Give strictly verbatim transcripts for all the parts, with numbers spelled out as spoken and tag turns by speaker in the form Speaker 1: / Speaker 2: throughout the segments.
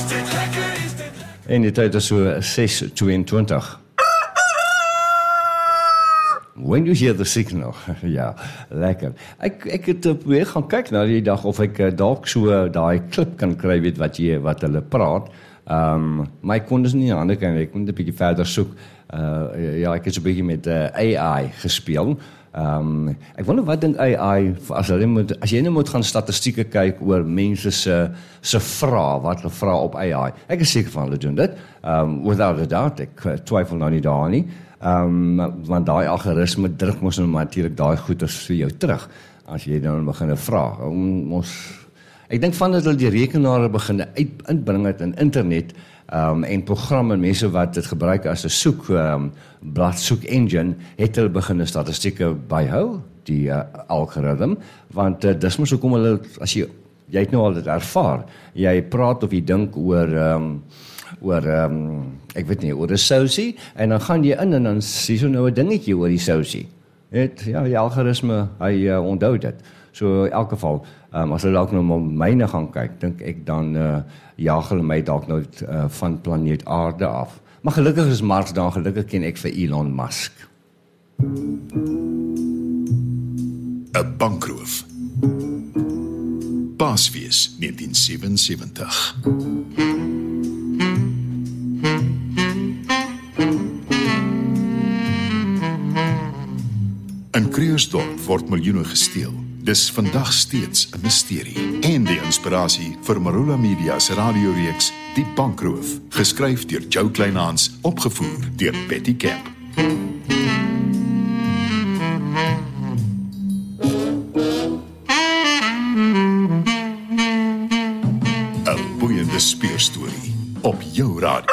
Speaker 1: En die tyd is so ses tweeëntwintig. When you hear the signal, ja, lekker. Ek, ek het op weer gaan kyk na die dag of ek uh, dalk so uh, daai klip kan kry, weet wat jy, wat hulle praat. Um, maar ek kon dus nie aan die kant, ek moet 'n bietjie verder soek. Uh, ja, ek het so 'n bietjie met uh, A I gespeel. Um, ek wonder wat dink A I, as, hulle moet, as jy nou moet gaan statistieke kyk oor mense se, se vrae, wat hulle vra op A I. Ek is seker van hulle doen dit, um, without a doubt, ek uh, twyfel nou nie daar nie. Um, want daai algoritme druk mos nou natuurlik daai goeders vir jou terug, as jy dan begin vra. Ons, ek dink van dat hulle die rekenaar begin uit, inbring het in internet, um, en programme, mense wat dit gebruik as 'n soek, um, blad soek engine, het hulle begin statistieke byhou, die uh, algoritme, want uh, dis mos hoekom hulle, as jy, jy het nou al dit ervaar, jy praat of jy dink oor, um, oor, um, ek weet nie, oor 'n sousie, en dan gaan jy in en dan sien jy nou 'n dingetjie oor die sousie. Het, ja, die algoritme, hy uh, onthou dit. So in elk geval, um, as hulle dalk nou maar myne gaan kyk, dink ek dan uh, jaag hulle my dalk nou uh, van planeet Aarde af. Maar gelukkig is Mars dan, gelukkig ken ek vir Elon Musk.
Speaker 2: 'n Bankroof. Paasfees negentien sewensewentig. In Krugersdorp word miljoene gesteel. Dis vandag steeds 'n misterie. En die inspirasie vir Marula Media se radioreeks Die Bankroof, geskryf deur Joe Kleinhans, opgevoer deur Betty Camp. 'n boeiende speurstorie op jou radio.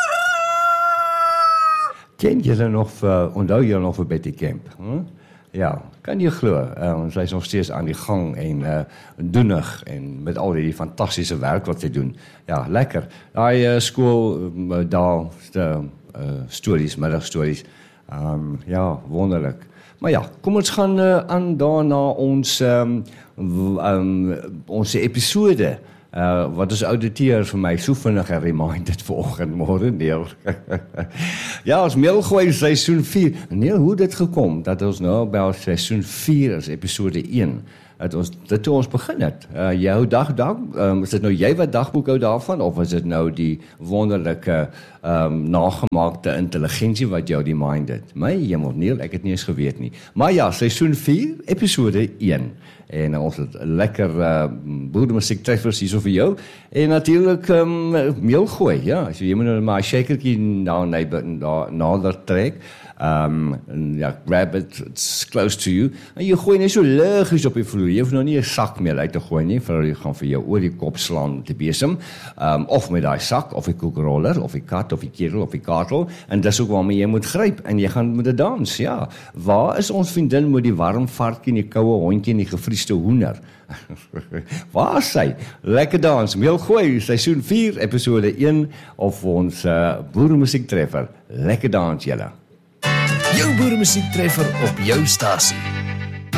Speaker 1: Ken julle nog vir, onthou julle nog vir Betty Camp? Hm? Ja, kan jy glo, uh, sy is nog steeds aan die gang en uh, doenig en met al die fantastiese werk wat sy doen. Ja, lekker. Daai uh, skool, uh, daar, de uh, stories, middagstories, um, ja, wonderlik. Maar ja, kom ons gaan uh, aan daarna ons, um, um, ons episode. Uh, wat is ouditeer vir my so vinnig reminded vanoggend môre Neel. Ja, ons Meelgooi seisoen vier. Neel, hoe dit gekom dat ons nou by seisoen vier is episode een. Dat ons dit toe ons begin het. Uh, jou dag dag, um, is dit nou jy wat dagboek hou daarvan of is dit nou die wonderlike um, nagemaakte intelligensie wat jou die mind het? My hemel Neel, ek het nie eens geweet nie. Maar ja, seisoen vier episode een. En ons het lekker uh, boerdemusiek treffers hier so vir jou. En natuurlik um, Meelgooi, ja. So jy moet nou maar 'n shakertjie na na nader trek. Um, en ja, grab it, it's close to you. En jy gooi net so liggies op die vloer. Jy hoef nou nie 'n sak meer uit te gooi nie, vir jy gaan vir jou oor die kop slaan te besem. Um, of met daai sak, of die koekroller, of die kat, of die ketel, of die katel. En dis ook waarmee jy moet gryp. En jy gaan met 'n dans, ja. Waar is ons vriendin met die warm varkie en die koue hondjie en die gevriesde hoender? Waar is sy? Lekker dans, Meelgooi, seisoen vier, episode een, of ons uh, boeremusiek treffer. Lekker dans, julle.
Speaker 3: Jou boeremusiek treffer op jou stasie.